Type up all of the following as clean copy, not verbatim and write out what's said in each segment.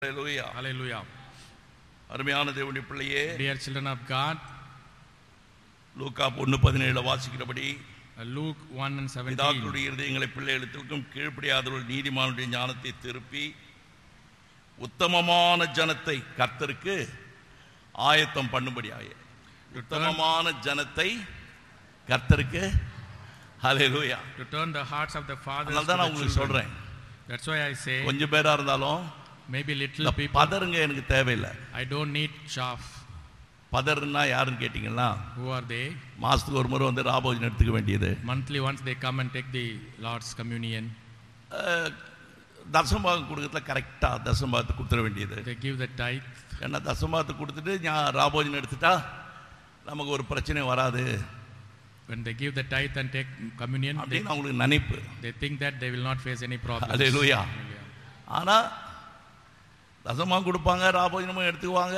Hallelujah. Hallelujah. அருமையான தேவனுடைய பிள்ளையே, Dear children of God, Luca 1:17 வாசிக்கிறபடி Luke 1:17. பிதாக்களுடைய இருதயங்களை பிள்ளைகளுக்கும் கீழ்ப்படியாதவர்கள் நீதிமானுடைய ஞானத்தை திருப்பி உத்தமமான ஜனத்தை கர்த்தருக்கு ஆயத்தம் பண்ணும்படியாக. உத்தமமான ஜனத்தை கர்த்தருக்கு ஹல்லேலூயா. To turn the hearts of the fathers அதனால to தான் நான் the உங்களுக்கு children. சொல்றேன், That's why I say, கொஞ்சம் பேரா இருந்தாலும் maybe little இந்த people, பதறுங்க எனக்கு தேவையில்லை. I don't need chaff. பதறுன்னா யாருன்னு கேட்டீங்கன்னா, Who are they? மாசத்துக்கு ஒரு முறை வந்து ராபோஜனம் எடுத்துக்க வேண்டியது, Monthly once they come and take the Lord's communion. தசமபாகம் கொடுக்கறதுல கரெக்டாக தசமபாகத்தை கொடுத்துட வேண்டியது. They give the tithe. ஏன்னா தசமபாகத்தை கொடுத்துட்டு ராபோஜனம் எடுத்துட்டா நமக்கு ஒரு பிரச்சனை வராது When they give the tithe and take communion, அப்படின்னு அவங்களுக்கு நினைப்பு. they think that they will not face any problems. Hallelujah. Hallelujah. ஆனால் தசமபாகம் கொடுப்பாங்க, ராபோஜனமும் எடுத்துக்குவாங்க.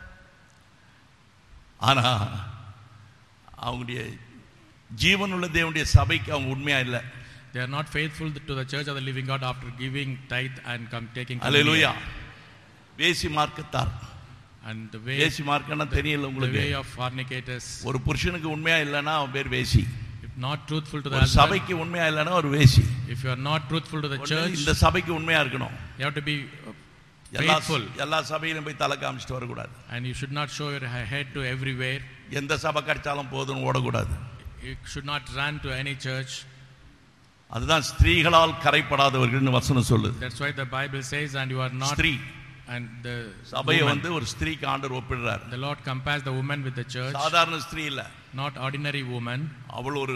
ஆனால் அவங்களுடைய ஜீவனுள்ள தேவனுடைய சபைக்கு அவங்க உண்மையா இல்லை. They are not faithful to the church of the living God after giving tithe and taking hallelujah. communion. வேசி மார்க்கத்தார். And the way, வேசி மார்க்கம்னா தெரியல the உங்களுக்கு. way of fornicators, ஒரு புருஷனுக்கு உண்மையா இல்லைன்னா அவன் பேர் வேசி. if not truthful to the ஒரு husband, சபைக்கு உண்மையா இல்லைன்னா ஒரு வேசி. if you are not truthful to the church, இந்த சபைக்கு உண்மையா இருக்கணும். you have to be faithful, எல்லா சபையிலும் போய் தலை காமிச்சிட்டு வரக்கூடாது. and you should not show your head to everywhere. எந்த சபை கிடைச்சாலும் போதும்னு ஓடக்கூடாது. You should not run to any church. அதுதான் ஸ்திரீகளால் கரைப்படாதவர்கள்னு வசனம் சொல்லுது. That's why the Bible says, and you are not, ஸ்திரீ and the சபையை woman. வந்து ஒரு ஸ்திரீக்கு ஆண்டவர் ஒப்பிடுறார். The Lord compares the woman with the church, சாதாரண ஸ்திரீ இல்ல, not ordinary woman, அவள் ஒரு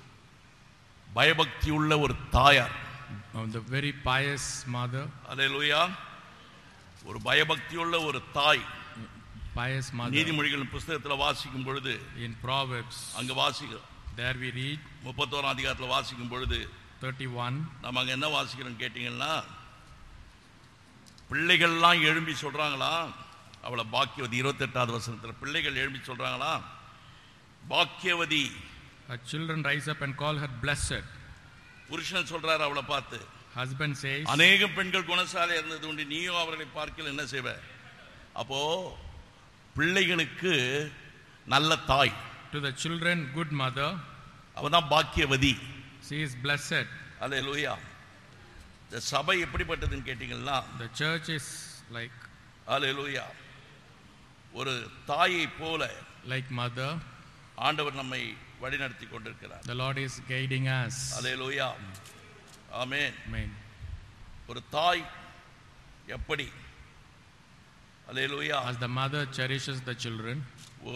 பயபக்தி உள்ள ஒரு தாயார். the very pious mother, அல்லேலூயா. ஒரு பயபக்தி உள்ள ஒரு தாய். pious mother. நீதிமொழிகளின் புத்தகத்தில் வாசிக்கும் பொழுது, In Proverbs, அங்க வாசிக்கிறோம், there we read 31 அதிகாரத்தில் வாசிக்கும் பொழுது 31. நம்ம அங்க என்ன வாசிக்கிறோம் கேட்டீங்கன்னா, பிள்ளைகள்லாம் எழும்பி சொல்றாங்களா அவளை பாக்கியவதி. 28வது வசனத்தில் பிள்ளைகள் எழும்பி சொல்றாங்களா பாக்கியவதி. Her children rise up and call her blessed. புருஷன் சொல்றாரு அவளை பார்த்து, Husband says, அநேக பெண்கள் குணசாலை இருந்தது உண்டு, நீயும் அவர்களை பார்க்கல என்ன செய்வ. அப்போ பிள்ளைகளுக்கு நல்ல தாய், to the children good mother, அவதான் பாக்கியவதி. she is blessed. அல்லேலூயா. இந்த சபை எப்படிப்பட்டதுன்னு கேட்டீங்கன்னா, The church is அல்லேலூயா, ஒரு தாயை போல like mother. ஆண்டவர் நம்மை வழிநடத்தி கொண்டிருக்கிறார். The Lord is guiding us. Hallelujah. Amen. Amen. ஒரு தாய் எப்படி அல்லேலூயா As the mother cherishes the children,